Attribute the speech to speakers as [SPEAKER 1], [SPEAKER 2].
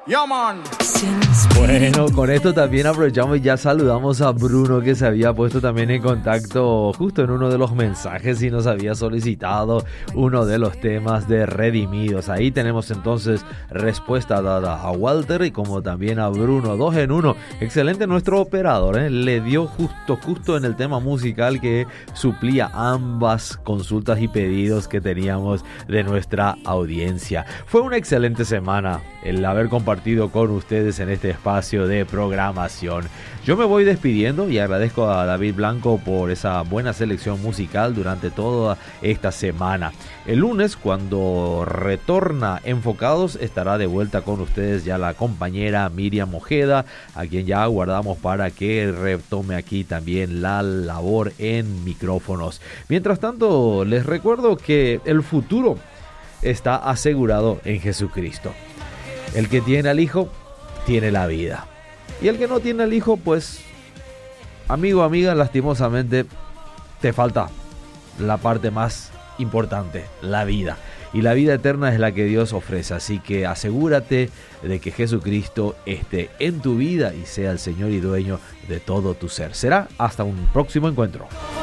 [SPEAKER 1] Yeah, man.
[SPEAKER 2] Bueno, con esto también aprovechamos y ya saludamos a Bruno, que se había puesto también en contacto justo en uno de los mensajes y nos había solicitado uno de los temas de Redimidos. Ahí tenemos entonces respuesta dada a Walter y como también a Bruno, 2 en 1. Excelente nuestro operador, le dio justo en el tema musical que suplía ambas consultas y pedidos que teníamos de nuestra audiencia. Fue una excelente semana el haber compartido con ustedes en este espacio de programación. Yo me voy despidiendo y agradezco a David Blanco por esa buena selección musical durante toda esta semana. El lunes, cuando retorna Enfocados, estará de vuelta con ustedes ya la compañera Miriam Ojeda, a quien ya aguardamos para que retome aquí también la labor en micrófonos. Mientras tanto, les recuerdo que el futuro está asegurado en Jesucristo. El que tiene al Hijo, tiene la vida. Y el que no tiene al Hijo, pues, amigo, amiga, lastimosamente, te falta la parte más importante, la vida. Y la vida eterna es la que Dios ofrece. Así que asegúrate de que Jesucristo esté en tu vida y sea el Señor y dueño de todo tu ser. Será hasta un próximo encuentro.